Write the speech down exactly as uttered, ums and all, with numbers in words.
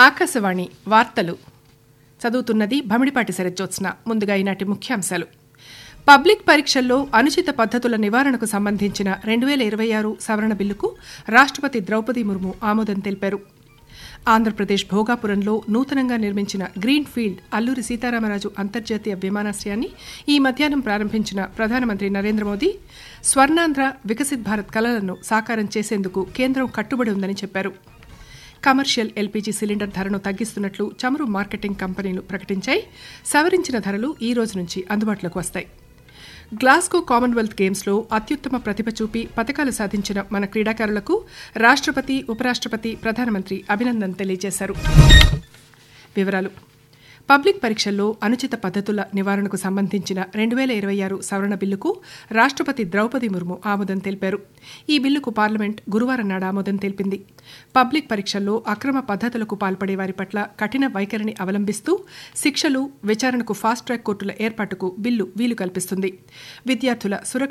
ఆకాశవాణి వార్తలు చదువుతున్నది భమిడిపాటి శరజ్జోత్స్న. ముందుగా ఈనాటి ముఖ్యాంశాలు. పబ్లిక్ పరీక్షల్లో అనుచిత పద్దతుల నివారణకు సంబంధించిన రెండు వేల ఇరవై ఆరు సవరణ బిల్లుకు రాష్టపతి ద్రౌపది ముర్ము ఆమోదం తెలిపారు. ఆంధ్రప్రదేశ్ భోగాపురంలో నూతనంగా నిర్మించిన గ్రీన్ ఫీల్డ్ అల్లూరి సీతారామరాజు అంతర్జాతీయ విమానాశ్రయాన్ని ఈ మధ్యాహ్నం ప్రారంభించిన ప్రధానమంత్రి నరేంద్ర మోదీ స్వర్ణాంధ్ర వికసిత్ భారత్ కలలను సాకారం చేసేందుకు కేంద్రం కట్టుబడి ఉందని చెప్పారు. కమర్షియల్ ఎల్పీజీ సిలిండర్ ధరను తగ్గిస్తున్నట్లు చమురు మార్కెటింగ్ కంపెనీలు ప్రకటించాయి. సవరించిన ధరలు ఈ రోజు నుంచి అందుబాటులోకి వస్తాయి. గ్లాస్గో కామన్వెల్త్ గేమ్స్లో అత్యుత్తమ ప్రతిభ చూపి పతకాలు సాధించిన మన క్రీడాకారులకు రాష్టపతి, ఉపరాష్టపతి, ప్రధానమంత్రి అభినందన తెలియజేశారు. వివరాలు. పబ్లిక్ పరీక్షల్లో అనుచిత పద్దతుల నివారణకు సంబంధించిన రెండు వేల ఇరవై ఆరు సవరణ బిల్లుకు రాష్టపతి ద్రౌపది ముర్ము ఆమోదం తెలిపారు. ఈ బిల్లుకు పార్లమెంట్ గురువారం నాడు ఆమోదం తెలిపింది. పబ్లిక్ పరీక్షల్లో అక్రమ పద్దతులకు పాల్పడే వారి పట్ల కఠిన వైఖరిని అవలంబిస్తూ శిక్షలు, విచారణకు ఫాస్ట్ ట్రాక్ కోర్టుల ఏర్పాటుకు బిల్లు వీలు కల్పిస్తుంది. విద్యార్థుల సురక్ష